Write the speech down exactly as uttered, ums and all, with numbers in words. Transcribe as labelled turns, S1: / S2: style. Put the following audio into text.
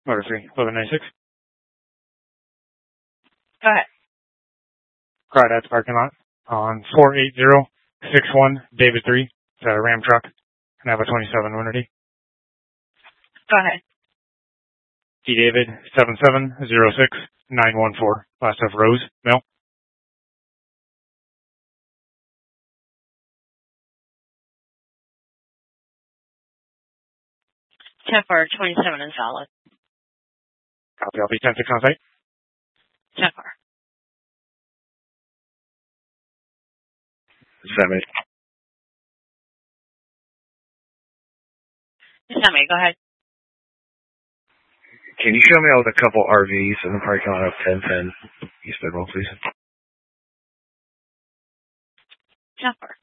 S1: Motor three, eleven ninety-six.
S2: Go ahead.
S1: Crowd at the parking lot on four eight zero six one David three. It's a Ram truck. And I have a twenty-seven Winnerty.
S2: Go ahead.
S1: D David seven seven zero six nine one four. Last of Rose, Mill.
S2: ten four, twenty-seven is valid.
S1: Copy, I'll be ten six on site.
S2: ten four.
S3: Seven.
S2: Sammy, go ahead.
S3: Can you show me all the couple R Vs in the parking lot of ten ten East Bedwell, please?
S2: ten four.